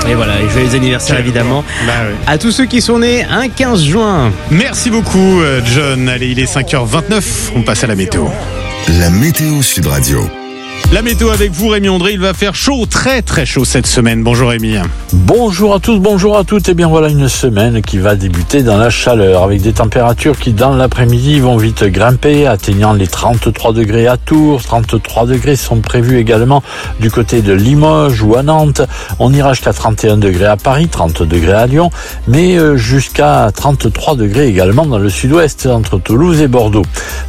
Et voilà, et joyeux anniversaire évidemment à tous ceux qui sont nés un 15 juin. Merci beaucoup John. Allez, il est 5h29, on passe à la météo. La météo Sud Radio. La météo avec vous, Rémi André. Il va faire chaud, très très chaud cette semaine. Bonjour Rémi. Bonjour à tous, bonjour à toutes. Et bien voilà une semaine qui va débuter dans la chaleur avec des températures qui dans l'après-midi vont vite grimper, atteignant les 33 degrés à Tours. 33 degrés sont prévus également du côté de Limoges ou à Nantes. On ira jusqu'à 31 degrés à Paris, 30 degrés à Lyon, mais jusqu'à 33 degrés également dans le sud-ouest entre Toulouse et Bordeaux.